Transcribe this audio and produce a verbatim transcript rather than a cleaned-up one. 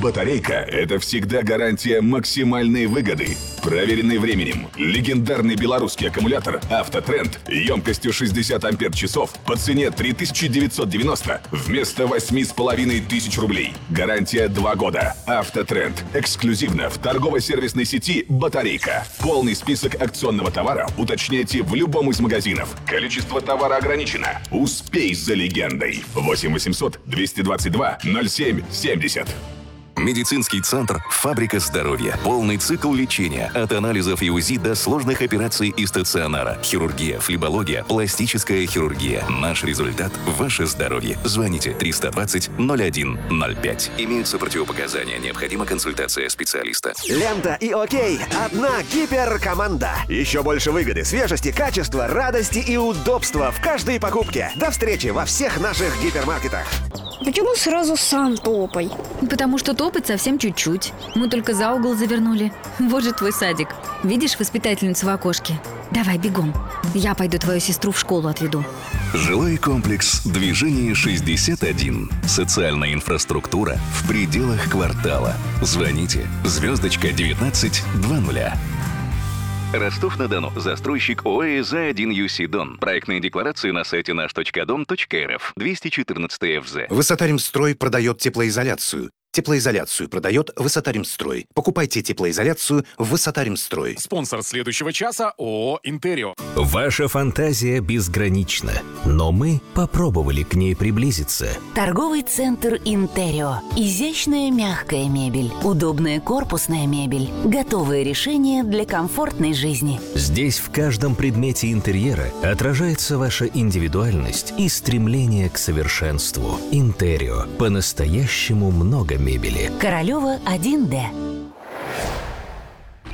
Батарейка – это всегда гарантия максимальной выгоды. Проверенный временем, легендарный белорусский аккумулятор «Автотренд» емкостью шестьдесят ампер-часов по цене три тысячи девятьсот девяносто вместо восемь с половиной тысяч рублей. Гарантия два года. «Автотренд» эксклюзивно в торгово-сервисной сети «Батарейка». Полный список акционного товара уточняйте в любом из магазинов. Количество товара ограничено. Успей за легендой. восемь восемьсот двести двадцать два ноль семь семьдесят. Медицинский центр «Фабрика здоровья». Полный цикл лечения. От анализов и УЗИ до сложных операций и стационара. Хирургия, флебология, пластическая хирургия. Наш результат – ваше здоровье. Звоните триста двадцать ноль один ноль пять. Имеются противопоказания. Необходима консультация специалиста. Лента и Окей. Одна гиперкоманда. Еще больше выгоды, свежести, качества, радости и удобства в каждой покупке. До встречи во всех наших гипермаркетах. Почему сразу сам топай? Потому что топать совсем чуть-чуть. Мы только за угол завернули. Вот же твой садик. Видишь воспитательницу в окошке? Давай бегом. Я пойду твою сестру в школу отведу. Жилой комплекс «Движение шестьдесят один». Социальная инфраструктура в пределах квартала. Звоните. Звездочка девятнадцать двадцать. Ростов-на-Дону. Застройщик ОАО «За один ю си Дон». Проектные декларации на сайте наш точка дом точка эр эф. двести четырнадцать эф зэ. Высотаримстрой продает теплоизоляцию. Теплоизоляцию продает Высотаримстрой. Покупайте теплоизоляцию в Высотаримстрой. Спонсор следующего часа ООО «Интерио». Ваша фантазия безгранична, но мы попробовали к ней приблизиться. Торговый центр «Интерио». Изящная мягкая мебель, удобная корпусная мебель, готовые решения для комфортной жизни. Здесь в каждом предмете интерьера отражается ваша индивидуальность и стремление к совершенству. «Интерио». По-настоящему много мебели. Королева один дэ.